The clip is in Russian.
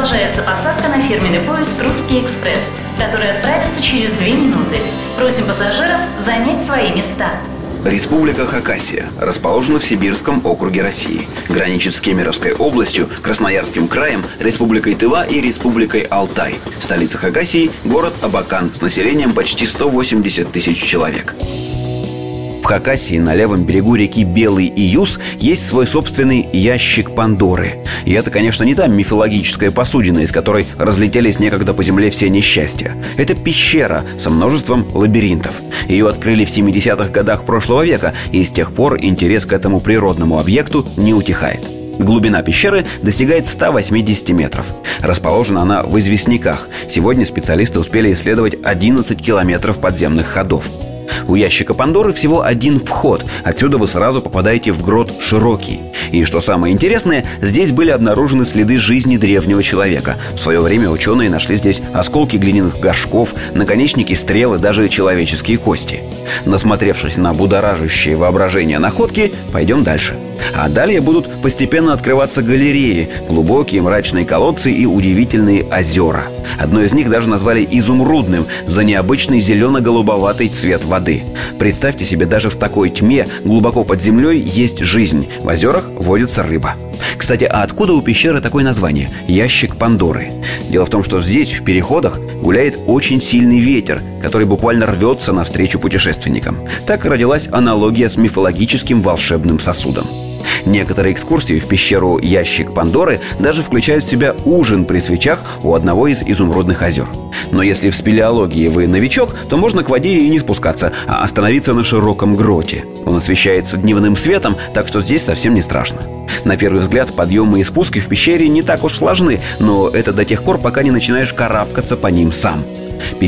Продолжается посадка на фирменный поезд «Русский экспресс», который отправится через 2 минуты. Просим пассажиров занять свои места. Республика Хакасия расположена в Сибирском округе России. Граничит с Кемеровской областью, Красноярским краем, Республикой Тыва и Республикой Алтай. Столица Хакасии – город Абакан с населением почти 180 тысяч человек. В Хакасии на левом берегу реки Белый Июс есть свой собственный ящик Пандоры. И это, конечно, не та мифологическая посудина, из которой разлетелись некогда по земле все несчастья. Это пещера со множеством лабиринтов. Ее открыли в 70-х годах прошлого века, и с тех пор интерес к этому природному объекту не утихает. Глубина пещеры достигает 180 метров. Расположена она в известняках. Сегодня специалисты успели исследовать 11 километров подземных ходов. У ящика Пандоры всего один вход. Отсюда вы сразу попадаете в грот Широкий. И что самое интересное, здесь были обнаружены следы жизни древнего человека. В свое время ученые нашли здесь осколки глиняных горшков, наконечники стрел и даже человеческие кости. Насмотревшись на будоражащее воображение находки, пойдем дальше. А далее будут постепенно открываться галереи, глубокие мрачные колодцы и удивительные озера. Одно из них даже назвали изумрудным за необычный зелено-голубоватый цвет воды. Представьте себе, даже в такой тьме глубоко под землей есть жизнь. В озерах водится рыба. Кстати, а откуда у пещеры такое название – ящик Пандоры? Дело в том, что здесь, в переходах, гуляет очень сильный ветер, который буквально рвется навстречу путешественникам. Так и родилась аналогия с мифологическим волшебным сосудом. Некоторые экскурсии в пещеру ящик Пандоры даже включают в себя ужин при свечах у одного из изумрудных озер. Но если в спелеологии вы новичок, то можно к воде и не спускаться, а остановиться на широком гроте. Он освещается дневным светом, так что здесь совсем не страшно. На первый взгляд, подъемы и спуски в пещере не так уж сложны, но это до тех пор, пока не начинаешь карабкаться по ним сам.